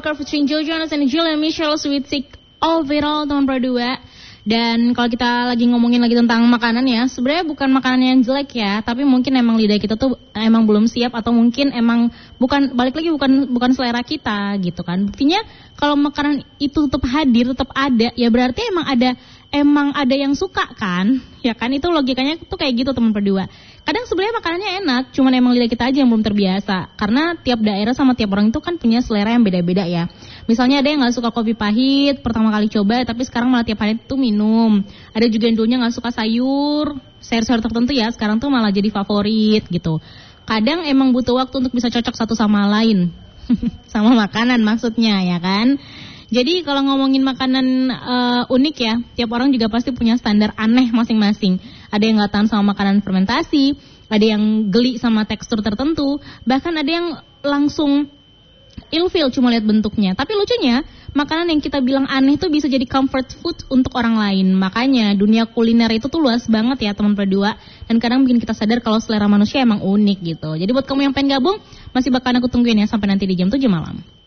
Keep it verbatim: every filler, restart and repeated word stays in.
Walker featuring Joe Jonas and Julia Michelle with Sick of It All, teman berdua. Dan kalau kita lagi ngomongin lagi tentang makanan ya, sebenarnya bukan makanan yang jelek ya, tapi mungkin emang lidah kita tuh emang belum siap, atau mungkin emang bukan, balik lagi bukan bukan selera kita gitu kan. Buktinya kalau makanan itu tetap hadir, tetap ada, ya berarti emang ada emang ada yang suka kan, ya kan, itu logikanya tuh kayak gitu teman berdua. Kadang sebenarnya makanannya enak, cuman emang lidah kita aja yang belum terbiasa, karena tiap daerah sama tiap orang itu kan punya selera yang beda-beda ya. Misalnya ada yang nggak suka kopi pahit, pertama kali coba, tapi sekarang malah tiap hari itu minum. Ada juga yang dulunya nggak suka sayur, sayur-sayur tertentu ya, sekarang tuh malah jadi favorit gitu. Kadang emang butuh waktu untuk bisa cocok satu sama lain, sama makanan maksudnya ya kan. Jadi kalau ngomongin makanan uh, unik ya, tiap orang juga pasti punya standar aneh masing-masing. Ada yang nggak tahan sama makanan fermentasi, ada yang geli sama tekstur tertentu, bahkan ada yang langsung ilfeel cuma lihat bentuknya. Tapi lucunya, makanan yang kita bilang aneh itu bisa jadi comfort food untuk orang lain. Makanya dunia kuliner itu tuh luas banget ya teman berdua. Dan kadang bikin kita sadar kalau selera manusia emang unik gitu. Jadi buat kamu yang pengen gabung, masih bakalan aku tungguin ya sampai nanti di jam tujuh malam.